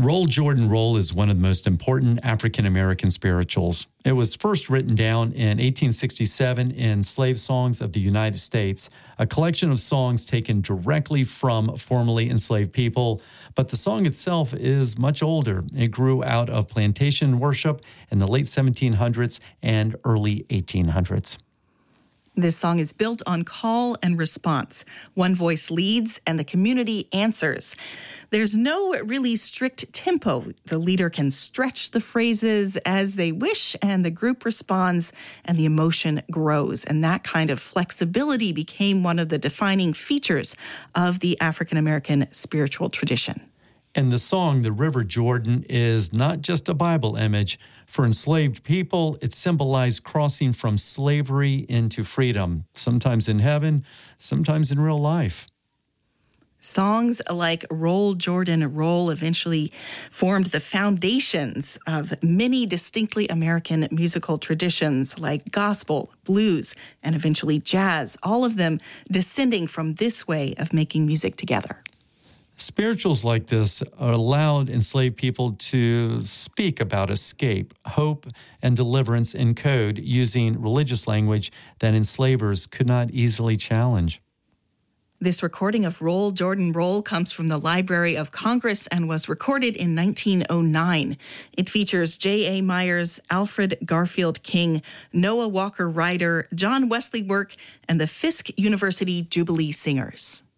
Roll Jordan Roll is one of the most important African-American spirituals. It was first written down in 1867 in Slave Songs of the United States, a collection of songs taken directly from formerly enslaved people. But the song itself is much older. It grew out of plantation worship in the late 1700s and early 1800s. This song is built on call and response. One voice leads and the community answers. There's no really strict tempo. The leader can stretch the phrases as they wish, and the group responds, and the emotion grows. And that kind of flexibility became one of the defining features of the African-American spiritual tradition. And the song, The River Jordan, is not just a Bible image. For enslaved people, it symbolized crossing from slavery into freedom, sometimes in heaven, sometimes in real life. Songs like Roll Jordan Roll eventually formed the foundations of many distinctly American musical traditions like gospel, blues, and eventually jazz, all of them descending from this way of making music together. Spirituals like this allowed enslaved people to speak about escape, hope, and deliverance in code using religious language that enslavers could not easily challenge. This recording of Roll Jordan Roll comes from the Library of Congress and was recorded in 1909. It features J.A. Myers, Alfred Garfield King, Noah Walker Ryder, John Wesley Work, and the Fisk University Jubilee Singers.